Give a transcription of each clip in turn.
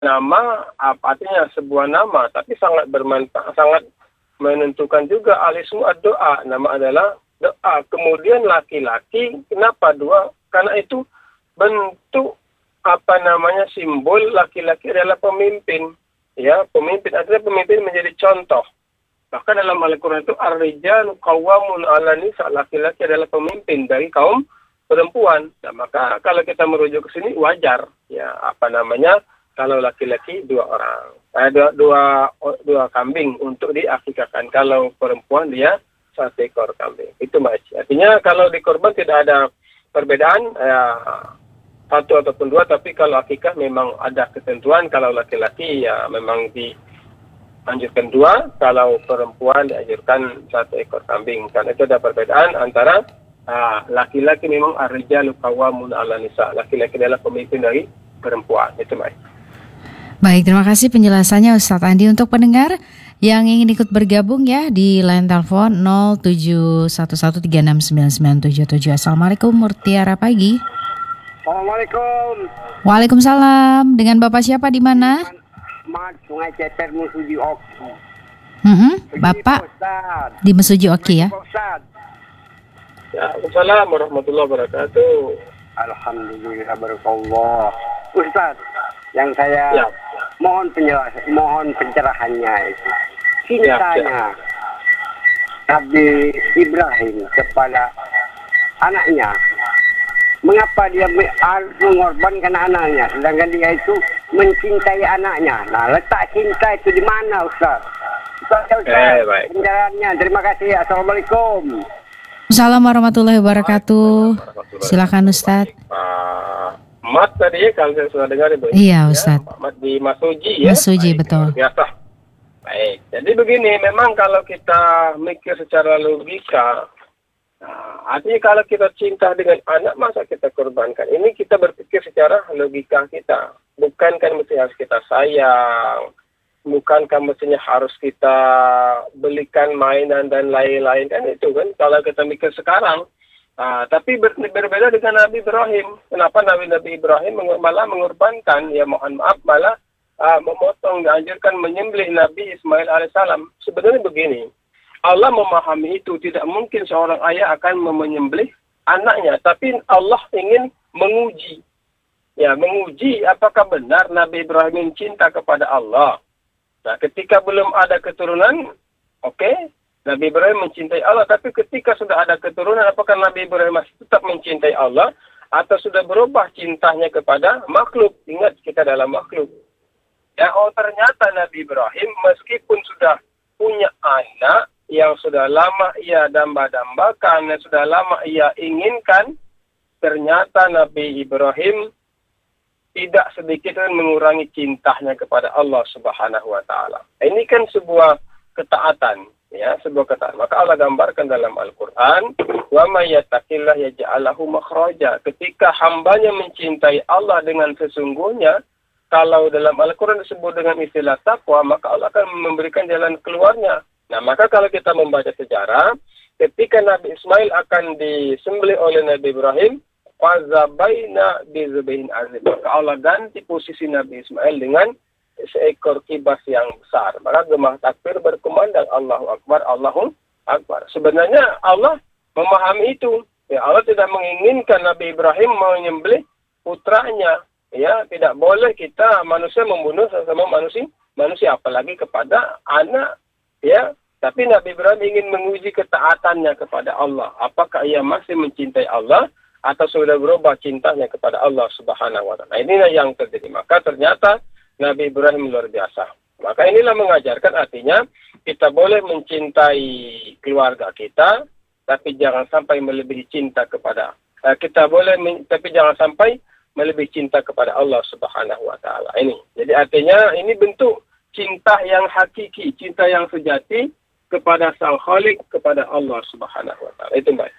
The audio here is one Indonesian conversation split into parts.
nama apa artinya sebuah nama, tapi sangat bermanfaat, sangat menentukan juga al-ismu ad-doa. Nama adalah doa. Kemudian laki-laki, kenapa dua? Karena itu bentuk simbol laki-laki adalah pemimpin. Ya, pemimpin artinya pemimpin menjadi contoh. Bahkan dalam Al-Quran itu ar-rijalu qawwamun 'ala nisa, laki-laki adalah pemimpin dari kaum perempuan. Nah, maka kalau kita merujuk ke sini wajar ya kalau laki-laki dua orang. Dua kambing untuk diakikahkan. Kalau perempuan dia 1 ekor kambing. Itu Mas. Artinya kalau di korban tidak ada perbedaan satu ataupun dua, tapi kalau akikah memang ada ketentuan. Kalau laki-laki ya memang dianjurkan 2, kalau perempuan dianjurkan 1 ekor kambing. Karena itu ada perbedaan antara laki-laki memang ar-rijalu qawwamun 'ala nisa. Laki-laki adalah pemimpin dari perempuan. Itu Mas. Baik, terima kasih penjelasannya Ustadz Andi. Untuk pendengar yang ingin ikut bergabung ya di line telepon 0711369977. Assalamualaikum, Murtiara pagi. Assalamualaikum. Waalaikumsalam. Dengan Bapak siapa di mana? Mat Sungai Ceper Mesuji Oki. Bapak di Mesuji Oki ya. Waalaikumsalam warahmatullahi wabarakatuh. Alhamdulillah barakallah. Ustaz, yang saya mohon pencerahannya itu. Cintanya Nabi Ibrahim kepada anaknya. Mengapa dia harus mengorbankan anaknya, sedangkan dia itu mencintai anaknya? Nah, letak cinta itu di mana, Ustaz? Ustaz, penjelasannya. Terima kasih. Assalamualaikum. Assalamualaikum warahmatullahi wabarakatuh. Silakan Ustaz. Mat tadi kalau saya sudah dengar Ibu. Iya, Ustaz. Mat di Masuji ya. Masuji, betul. Biasa. Baik. Jadi begini, memang kalau kita mikir secara logika, artinya kalau kita cinta dengan anak, masa kita korbankan? Ini kita berpikir secara logika kita. Bukankah mesti harus kita sayang? Bukankah mestinya harus kita belikan mainan dan lain-lain? Kan itu kan, kalau kita mikir sekarang. Tapi berbeda dengan Nabi Ibrahim. Kenapa Nabi Ibrahim malah mengorbankan? Ya mohon maaf, malah memotong, dianjurkan menyembelih Nabi Ismail alaihissalam. Sebenarnya begini. Allah memahami itu, tidak mungkin seorang ayah akan menyembelih anaknya, tapi Allah ingin menguji. Ya, menguji apakah benar Nabi Ibrahim cinta kepada Allah. Nah, ketika belum ada keturunan, Nabi Ibrahim mencintai Allah, tapi ketika sudah ada keturunan, apakah Nabi Ibrahim masih tetap mencintai Allah atau sudah berubah cintanya kepada makhluk? Ingat, kita dalam makhluk. Ya, ternyata Nabi Ibrahim meskipun sudah punya anak yang sudah lama ia damba-dambakan, yang sudah lama ia inginkan, ternyata Nabi Ibrahim tidak sedikit pun mengurangi cintanya kepada Allah Subhanahu wa taala. Ini kan sebuah ketaatan, ya, sebuah ketaatan. Maka Allah gambarkan dalam Al-Qur'an, "Wa may yattaqillah yaj'al lahu makhraja." Ketika hambanya mencintai Allah dengan sesungguhnya, kalau dalam Al-Qur'an disebut dengan istilah taqwa, maka Allah akan memberikan jalan keluarnya. Nah, maka kalau kita membaca sejarah, ketika Nabi Ismail akan disembelih oleh Nabi Ibrahim, fazabaina bizubahin azim. Maka Allah ganti posisi Nabi Ismail dengan seekor kibas yang besar. Maka gemah takbir berkumandang, Allahu Akbar, Allahu Akbar. Sebenarnya Allah memahami itu. Ya, Allah tidak menginginkan Nabi Ibrahim menyembelih putranya. Ya, tidak boleh kita manusia membunuh sesama manusia, apalagi kepada anak. Ya, tapi Nabi Ibrahim ingin menguji ketaatannya kepada Allah. Apakah ia masih mencintai Allah atau sudah berubah cintanya kepada Allah Subhanahu wa taala. Inilah yang terjadi. Maka ternyata Nabi Ibrahim luar biasa. Maka inilah mengajarkan, artinya kita boleh mencintai keluarga kita, tapi jangan sampai melebihi cinta kepada tapi jangan sampai melebihi cinta kepada Allah Subhanahu wa taala. Ini. Jadi artinya ini bentuk cinta yang hakiki, cinta yang sejati kepada Sang Khalik, kepada Allah Subhanahu wa taala. Itu Mbak.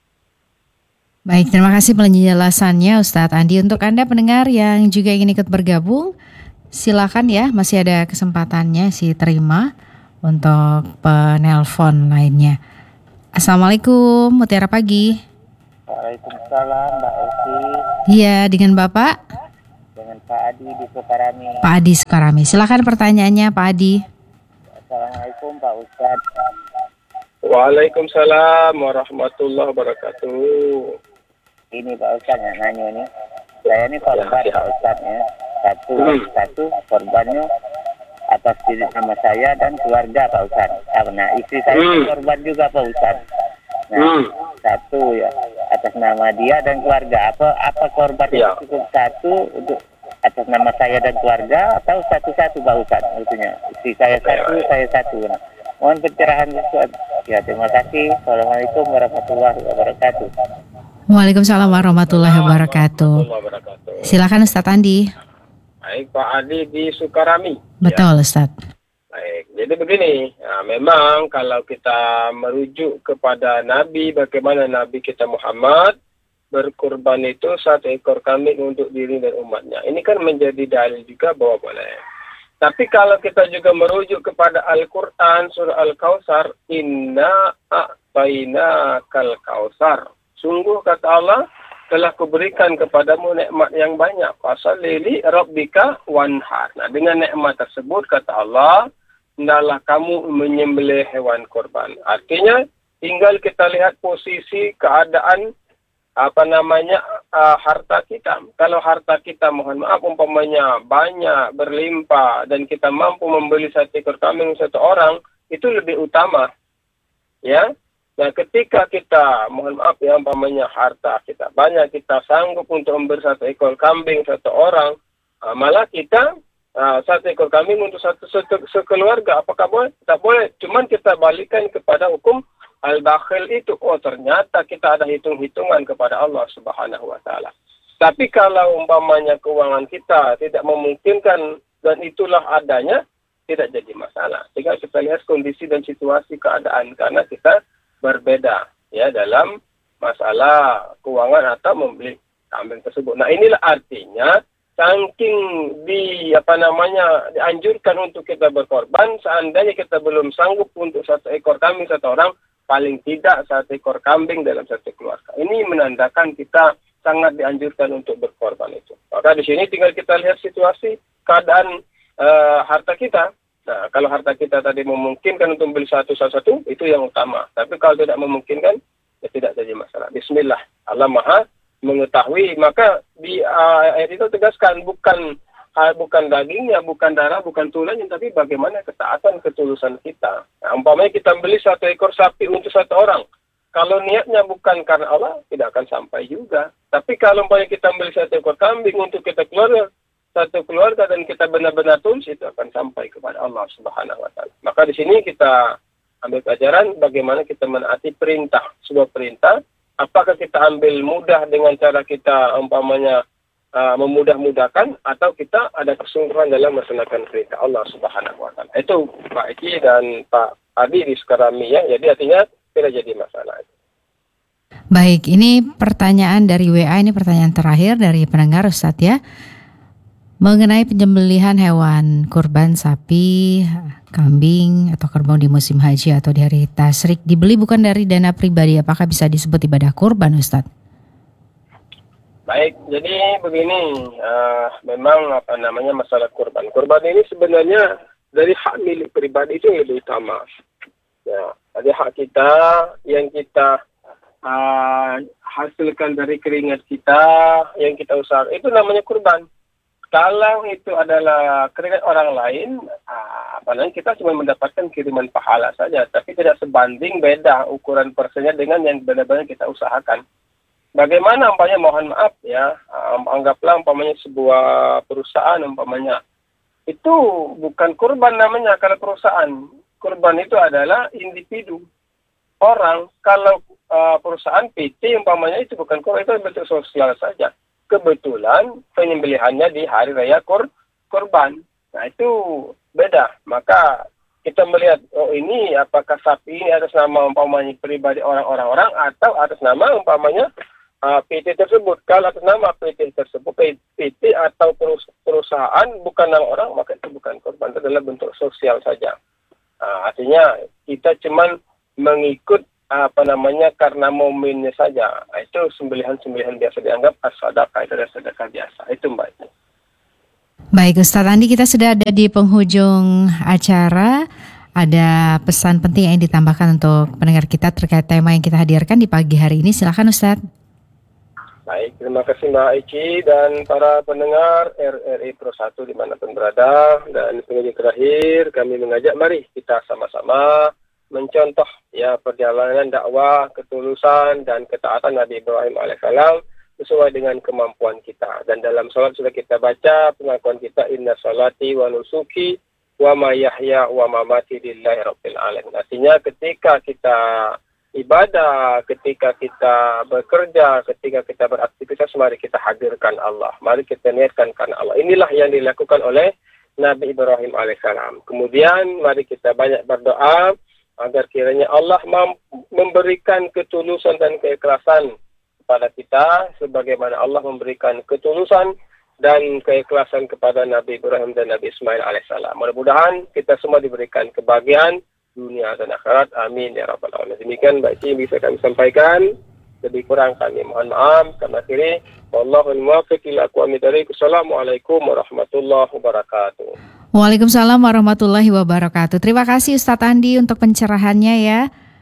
Baik, terima kasih penjelasannya Ustadz Andi. Untuk Anda pendengar yang juga ingin ikut bergabung, silakan ya, masih ada kesempatannya terima untuk penelpon lainnya. Assalamualaikum, Mutiara pagi. Waalaikumsalam, Mbak Esi. Iya, dengan Bapak? Dengan dengan Pak Adi di Sukarami. Pak Adi Sukarami. Silakan pertanyaannya Pak Adi. Assalamualaikum Pak Ustadz. Waalaikumsalam warahmatullahi wabarakatuh. Ini Pak Ustadz yang nanya nih. Saya ini korban Pak Ustadz ya. Satu korbannya atas diri nama saya dan keluarga Pak Ustadz. Nah istri saya korban juga Pak Ustadz. Nah satu ya atas nama dia dan keluarga. Apa korban itu cukup satu untuk atas nama saya dan keluarga atau satu-satu Pak Ustadz? Maksudnya istri saya satu, saya satu. Nah, mohon pencerahan Ustaz. Ya, terima kasih. Assalamualaikum warahmatullahi wabarakatuh. Waalaikumsalam warahmatullahi wabarakatuh. Silakan Ustadz Andi. Baik, Pak Adi di Sukarami. Betul Ustadz. Baik, jadi begini, memang kalau kita merujuk kepada Nabi, bagaimana Nabi kita Muhammad berkurban itu 1 ekor kambing untuk diri dan umatnya. Ini kan menjadi dalil juga bahwa boleh. Tapi kalau kita juga merujuk kepada Al-Quran, surah Al-Kautsar, Inna a'tainakal kautsar. Sungguh kata Allah, telah kuberikan kepadamu nikmat yang banyak. Fasalli li rabbika wanhar. Nah, dengan nikmat tersebut, kata Allah, hendaklah kamu menyembelih hewan kurban. Artinya, tinggal kita lihat posisi keadaan harta kita. Kalau harta kita, mohon maaf, umpamanya banyak, berlimpah, dan kita mampu membeli 1 ekor kambing 1 orang, itu lebih utama. Ya. Nah, ketika kita, mohon maaf ya, umpamanya harta kita banyak, kita sanggup untuk membeli 1 ekor kambing 1 orang, malah kita 1 ekor kambing untuk sekeluarga. Apakah boleh? Tak boleh. Cuman kita balikan kepada hukum al-bakhil itu, ternyata kita ada hitung-hitungan kepada Allah Subhanahu wa taala. Tapi kalau umpamanya keuangan kita tidak memungkinkan dan itulah adanya, tidak jadi masalah. Tinggal kita lihat kondisi dan situasi keadaan karena kita berbeda ya dalam masalah keuangan atau membeli kambing tersebut. Nah, inilah artinya saking dianjurkan untuk kita berkorban, seandainya kita belum sanggup untuk 1 ekor kambing 1 orang, paling tidak 1 ekor kambing dalam 1 keluarga. Ini menandakan kita sangat dianjurkan untuk berkorban itu. Maka di sini tinggal kita lihat situasi, keadaan harta kita. Nah, kalau harta kita tadi memungkinkan untuk beli satu, itu yang utama. Tapi kalau tidak memungkinkan, ya tidak jadi masalah. Bismillah. Allah Maha mengetahui. Maka di ayat itu tegaskan bukan dagingnya, bukan darah, bukan tulangnya, tapi bagaimana ketaatan ketulusan kita. Nah, umpamanya kita beli 1 ekor sapi untuk 1 orang. Kalau niatnya bukan karena Allah, tidak akan sampai juga. Tapi kalau umpamanya kita beli 1 ekor kambing untuk kita keluarga, 1 keluarga dan kita benar-benar tulus, itu akan sampai kepada Allah Subhanahu wa taala. Maka di sini kita ambil pelajaran bagaimana kita menaati perintah, sebuah perintah. Apakah kita ambil mudah dengan cara kita umpamanya memudah-mudahkan atau kita ada kesungguhan dalam melaksanakan perintah Allah Subhanahu wa taala. Itu Pak Eki dan Pak Adi di Sukarami ya. Jadi artinya tidak jadi masalah. Baik, ini pertanyaan dari WA, ini pertanyaan terakhir dari pendengar Ustadz ya. Mengenai penyembelihan hewan kurban sapi, kambing atau kerbau di musim haji atau di hari tasyrik dibeli bukan dari dana pribadi, apakah bisa disebut ibadah kurban Ustadz? Baik, jadi begini, memang masalah kurban. Kurban ini sebenarnya dari hak milik pribadi itu yang lebih utama. Ya, ada hak kita yang kita hasilkan dari keringat kita, yang kita usahakan, itu namanya kurban. Kalau itu adalah keringat orang lain, kita cuma mendapatkan kiriman pahala saja, tapi tidak sebanding beda ukuran persennya dengan yang benar-benar kita usahakan. Bagaimana umpamanya, mohon maaf ya, anggaplah umpamanya sebuah perusahaan umpamanya, itu bukan kurban namanya kalau perusahaan. Kurban itu adalah individu, orang. Kalau perusahaan PT umpamanya itu bukan kurban, itu bentuk sosial saja. Kebetulan penyembelihannya di hari raya kurban. Nah itu beda. Maka kita melihat, ini apakah sapi ini atas nama umpamanya pribadi orang-orang atau atas nama umpamanya PT tersebut. Kalau atas nama PT tersebut, PT atau perusahaan bukan nama orang, maka itu bukan kurban, itu adalah bentuk sosial saja. Artinya kita cuman mengikut karena momennya saja. Itu sembelihan biasa dianggap as-sadaqah, itu adalah sedekah biasa. Itu Mbak. Baik Ustadz Andi, kita sudah ada di penghujung acara. Ada pesan penting yang ditambahkan untuk pendengar kita terkait tema yang kita hadirkan di pagi hari ini. Silakan Ustadz. Baik, terima kasih Mbak Ici dan para pendengar RRI Pro 1 dimanapun berada. Dan penghujung terakhir kami mengajak mari kita sama-sama mencontoh ya perjalanan dakwah, ketulusan dan ketaatan Nabi Ibrahim alaihissalam sesuai dengan kemampuan kita. Dan dalam salat sudah kita baca pengakuan kita, inna salati wa nusuki wa ma yahya wa mamati lillahi rabbil alamin. Artinya ketika kita ibadah, ketika kita bekerja, ketika kita beraktivitas, mari kita hadirkan Allah, mari kita niatkan karena Allah. Inilah yang dilakukan oleh Nabi Ibrahim alaihissalam. Kemudian mari kita banyak berdoa agar kiranya Allah memberikan ketulusan dan keikhlasan kepada kita sebagaimana Allah memberikan ketulusan dan keikhlasan kepada Nabi Ibrahim dan Nabi Ismail alaihissalam. Mudah-mudahan kita semua diberikan kebahagiaan dunia dan akhirat. Amin ya rabbal alamin. Demikian Mbak Ci bisa kami sampaikan. Lebih kurang kami mohon maaf. Kami akhiri. Wallahul muwaffiq ila aqwamit thoriq. Assalamualaikum warahmatullahi wabarakatuh. Waalaikumsalam warahmatullahi wabarakatuh. Terima kasih Ustadz Andi untuk pencerahannya ya.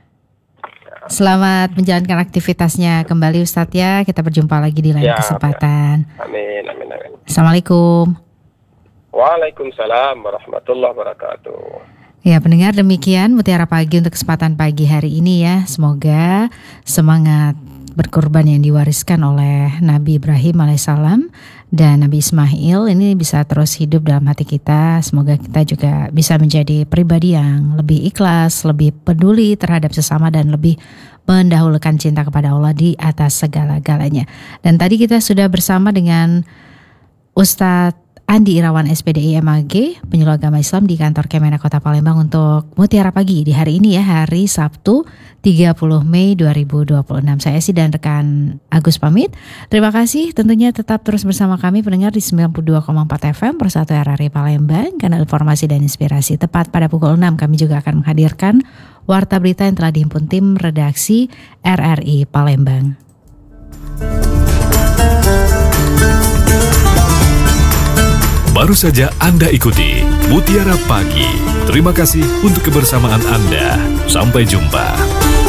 Selamat menjalankan aktivitasnya kembali Ustadz ya. Kita berjumpa lagi di lain kesempatan. Amin, amin, amin. Assalamualaikum. Waalaikumsalam warahmatullahi wabarakatuh. Ya pendengar, demikian Mutiara Pagi untuk kesempatan pagi hari ini ya. Semoga semangat berkorban yang diwariskan oleh Nabi Ibrahim alaihissalam dan Nabi Ismail ini bisa terus hidup dalam hati kita. Semoga kita juga bisa menjadi pribadi yang lebih ikhlas, lebih peduli terhadap sesama dan lebih mendahulukan cinta kepada Allah di atas segala-galanya. Dan tadi kita sudah bersama dengan Ustadz Andi Irawan SPDI MAG, penyuluh agama Islam di kantor Kemenak Kota Palembang untuk Mutiara Pagi di hari ini ya, hari Sabtu 30 Mei 2026. Saya Esi dan rekan Agus pamit. Terima kasih, tentunya tetap terus bersama kami pendengar di 92,4 FM Persatu RRI Palembang, kanal informasi dan inspirasi. Tepat pada pukul 6 kami juga akan menghadirkan warta berita yang telah dihimpun tim redaksi RRI Palembang. Baru saja Anda ikuti Mutiara Pagi. Terima kasih untuk kebersamaan Anda. Sampai jumpa.